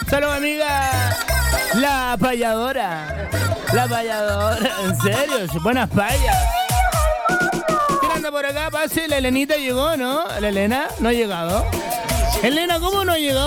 Saludos, amiga. La payadora. La payadora, en serio, buenas payas. ¿Quién anda por acá? Pase, la Elenita llegó, ¿no? ¿La Elena? No ha llegado. Elena, ¿cómo no ha llegado?